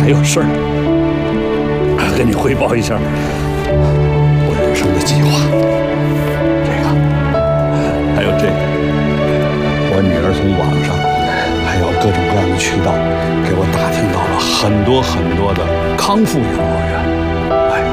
还有事儿，跟你汇报一下我人生的计划。这个，还有这个，我女儿从网上还有各种各样的渠道给我打听到了很多很多的康复养老院。